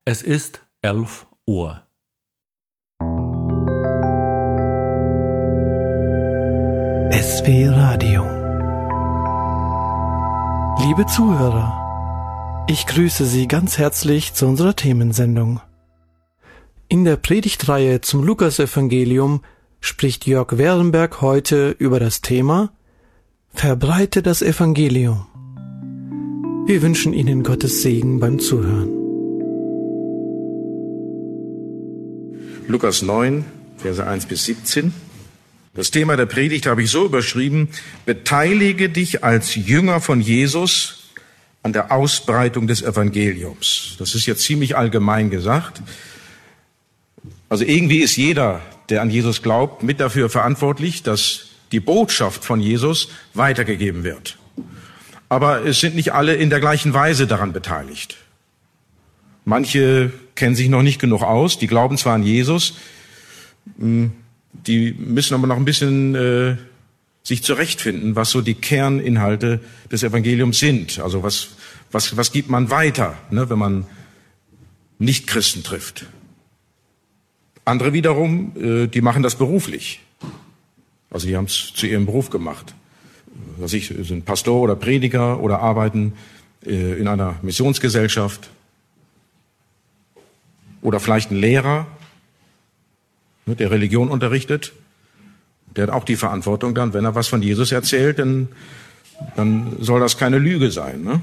Es ist 11 Uhr. SW Radio. Liebe Zuhörer, ich grüße Sie ganz herzlich zu unserer Themensendung. In der Predigtreihe zum Lukasevangelium spricht Jörg Werenberg heute über das Thema Verbreite das Evangelium. Wir wünschen Ihnen Gottes Segen beim Zuhören. Lukas 9, Verse 1 bis 17. Das Thema der Predigt habe ich so überschrieben: Beteilige dich als Jünger von Jesus an der Ausbreitung des Evangeliums. Das ist jetzt ziemlich allgemein gesagt. Also irgendwie ist jeder, der an Jesus glaubt, mit dafür verantwortlich, dass die Botschaft von Jesus weitergegeben wird. Aber es sind nicht alle in der gleichen Weise daran beteiligt. Manche kennen sich noch nicht genug aus, die glauben zwar an Jesus, die müssen aber noch ein bisschen sich zurechtfinden, was so die Kerninhalte des Evangeliums sind. Also was gibt man weiter, ne, wenn man Nicht-Christen trifft. Andere wiederum, die machen das beruflich. Also die haben es zu ihrem Beruf gemacht. Also sind Pastor oder Prediger oder arbeiten in einer Missionsgesellschaft. Oder vielleicht ein Lehrer, der Religion unterrichtet. Der hat auch die Verantwortung dann, wenn er was von Jesus erzählt, dann soll das keine Lüge sein. Ne?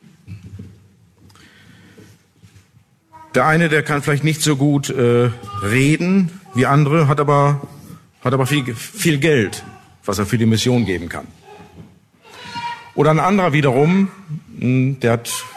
Der eine, der kann vielleicht nicht so gut reden wie andere, hat aber viel Geld, was er für die Mission geben kann. Oder ein anderer wiederum, der hat